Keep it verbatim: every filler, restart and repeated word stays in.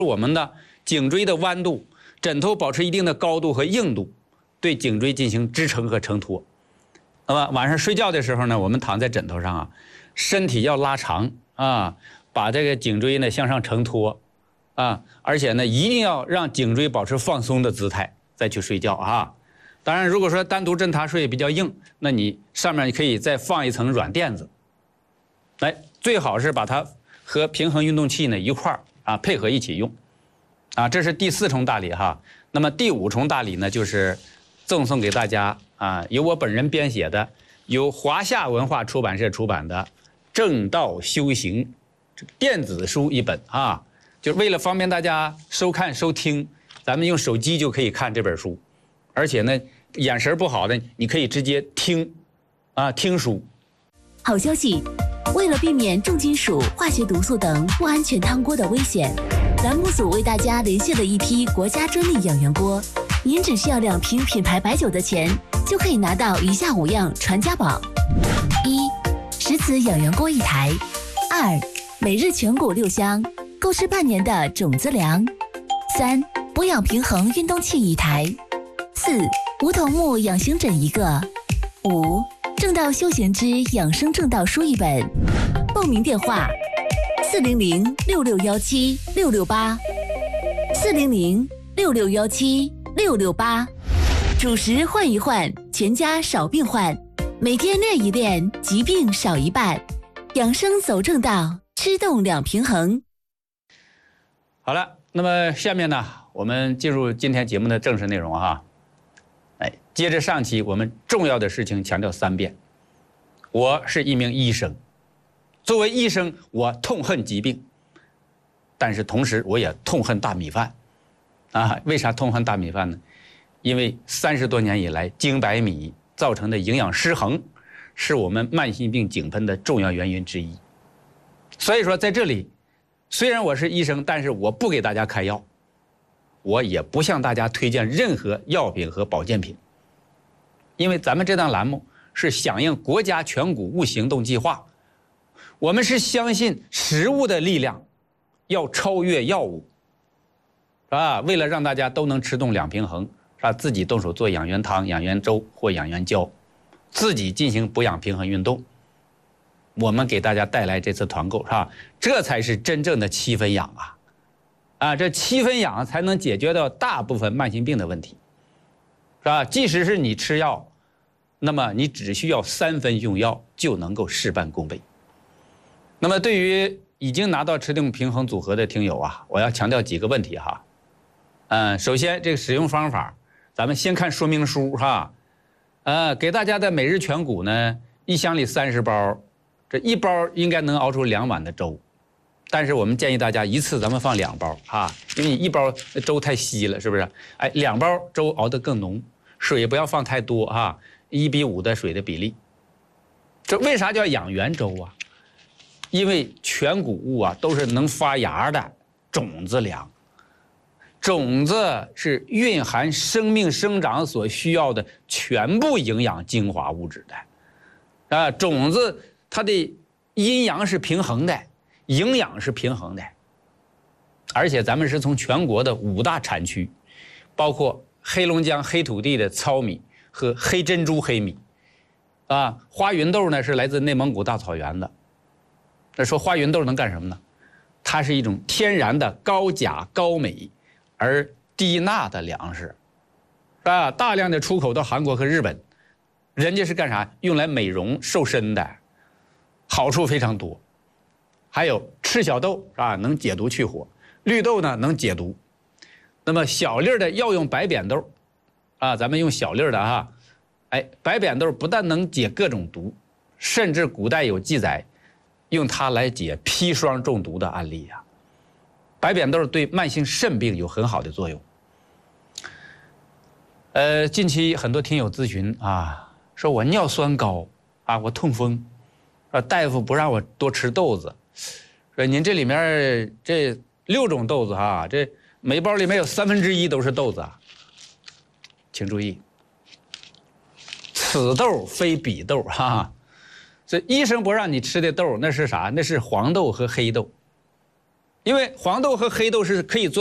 我们的颈椎的弯度，枕头保持一定的高度和硬度，对颈椎进行支撑和承托。那么晚上睡觉的时候呢，我们躺在枕头上啊，身体要拉长啊，把这个颈椎呢向上承托啊，而且呢一定要让颈椎保持放松的姿态再去睡觉啊。当然，如果说单独枕榻睡比较硬，那你上面可以再放一层软垫子，来，最好是把它和平衡运动器呢一块儿啊配合一起用，啊，这是第四重大礼哈。那么第五重大礼呢，就是赠送给大家啊，由我本人编写的，由华夏文化出版社出版的《正道修行》电子书一本啊，就为了方便大家收看收听，咱们用手机就可以看这本书，而且呢，眼神不好的你可以直接听，啊，听书。 好消息！为了避免重金属、化学毒素等不安全汤锅的危险，栏目组为大家连线了一批国家专利养元锅。您只需要两瓶品牌白酒的钱，就可以拿到以下五样传家宝：一、石瓷养元锅一台；二、每日全谷六香，够吃半年的种子粮；三、补养平衡运动器一台；四、梧桐木养形枕一个；五、正道休闲之养生正道书一本。报名电话：四零零六六幺七六六八，四零零六六幺七六六八。主食换一换，全家少病患。每天练一练，疾病少一半。养生走正道，吃动两平衡。 好了，那么下面呢，我们进入今天节目的正式内容哈。哎，接着上期我们重要的事情强调三遍。我是一名医生，作为医生，我痛恨疾病，但是同时我也痛恨大米饭。啊，为啥痛恨大米饭呢？因为三十多年以来，精白米造成的营养失衡，是我们慢性病井喷的重要原因之一。所以说，在这里，虽然我是医生，但是我不给大家开药，我也不向大家推荐任何药品和保健品，因为咱们这档栏目是响应国家全谷物行动计划，我们是相信食物的力量要超越药物，是吧？为了让大家都能吃动两平衡，是吧？自己动手做养元汤、养元粥或养元胶，自己进行补养平衡运动。我们给大家带来这次团购，是吧？这才是真正的七分养啊！啊，这七分养才能解决掉大部分慢性病的问题，是吧？即使是你吃药，那么你只需要三分用药就能够事半功倍。那么对于已经拿到吃动平衡组合的听友啊，我要强调几个问题哈。嗯，首先这个使用方法，咱们先看说明书哈。呃，给大家的每日全谷呢，一箱里三十包，这一包应该能熬出两碗的粥。但是我们建议大家一次咱们放两包啊，因为你一包粥太稀了，是不是？哎，两包粥熬得更浓，水不要放太多啊，一比五的水的比例。这为啥叫养元粥啊？因为全谷物啊都是能发芽的种子粮，种子是蕴含生命生长所需要的全部营养精华物质的，啊，种子它的阴阳是平衡的。营养是平衡的，而且咱们是从全国的五大产区，包括黑龙江黑土地的糙米和黑珍珠黑米，啊，花芸豆呢是来自内蒙古大草原的。那说花芸豆能干什么呢？它是一种天然的高钾高镁而低钠的粮食，啊，大量的出口到韩国和日本，人家是干啥？用来美容瘦身的，好处非常多。还有赤小豆啊，能解毒去火；绿豆呢能解毒。那么小粒的要用白扁豆，啊，咱们用小粒的哈，哎，白扁豆不但能解各种毒，甚至古代有记载，用它来解砒霜中毒的案例呀、啊。白扁豆对慢性肾病有很好的作用。呃，近期很多听友咨询啊，说我尿酸高啊，我痛风，啊，大夫不让我多吃豆子。说您这里面这六种豆子哈，这每包里面有三分之一都是豆子啊，请注意，此豆非彼豆哈。这医生不让你吃的豆那是啥？那是黄豆和黑豆。 因为黄豆和黑豆是可以做